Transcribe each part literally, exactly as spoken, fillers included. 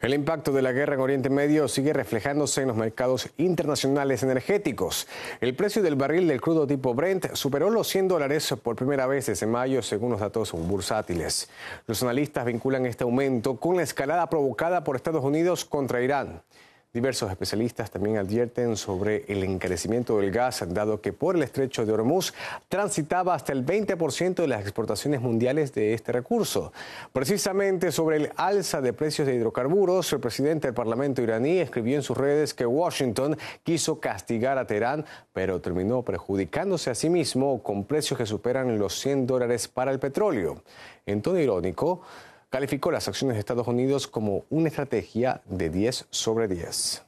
El impacto de la guerra en Oriente Medio sigue reflejándose en los mercados internacionales energéticos. El precio del barril del crudo tipo Brent superó los cien dólares por primera vez desde mayo, según los datos bursátiles. Los analistas vinculan este aumento con la escalada provocada por Estados Unidos contra Irán. Diversos especialistas también advierten sobre el encarecimiento del gas, dado que por el estrecho de Hormuz transitaba hasta el veinte por ciento de las exportaciones mundiales de este recurso. Precisamente sobre el alza de precios de hidrocarburos, el presidente del Parlamento iraní escribió en sus redes que Washington quiso castigar a Teherán, pero terminó perjudicándose a sí mismo con precios que superan los cien dólares para el petróleo. En tono irónico, calificó las acciones de Estados Unidos como una estrategia de diez sobre diez.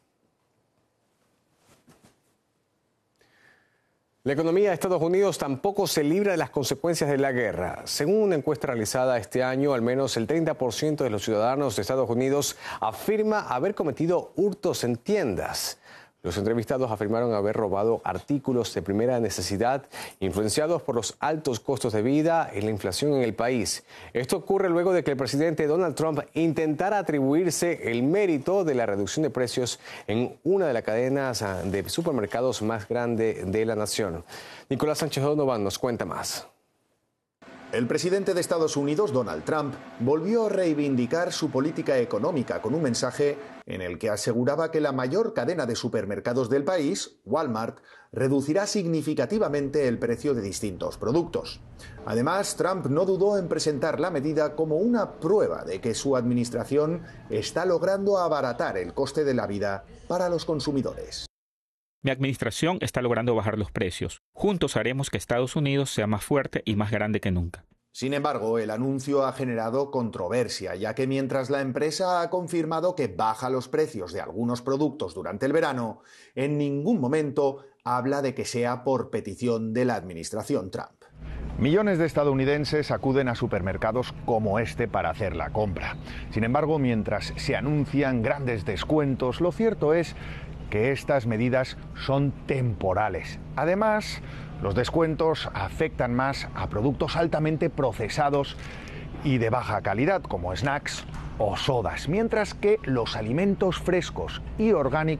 La economía de Estados Unidos tampoco se libra de las consecuencias de la guerra. Según una encuesta realizada este año, al menos el treinta por ciento de los ciudadanos de Estados Unidos afirma haber cometido hurtos en tiendas. Los entrevistados afirmaron haber robado artículos de primera necesidad, influenciados por los altos costos de vida y la inflación en el país. Esto ocurre luego de que el presidente Donald Trump intentara atribuirse el mérito de la reducción de precios en una de las cadenas de supermercados más grande de la nación. Nicolás Sánchez Donovan nos cuenta más. El presidente de Estados Unidos, Donald Trump, volvió a reivindicar su política económica con un mensaje en el que aseguraba que la mayor cadena de supermercados del país, Walmart, reducirá significativamente el precio de distintos productos. Además, Trump no dudó en presentar la medida como una prueba de que su administración está logrando abaratar el coste de la vida para los consumidores. Mi administración está logrando bajar los precios. Juntos haremos que Estados Unidos sea más fuerte y más grande que nunca. Sin embargo, el anuncio ha generado controversia, ya que mientras la empresa ha confirmado que baja los precios de algunos productos durante el verano, en ningún momento habla de que sea por petición de la administración Trump. Millones de estadounidenses acuden a supermercados como este para hacer la compra. Sin embargo, mientras se anuncian grandes descuentos, lo cierto es que estas medidas son temporales. Además, los descuentos afectan más a productos altamente procesados y de baja calidad, como snacks o sodas, mientras que los alimentos frescos y orgánicos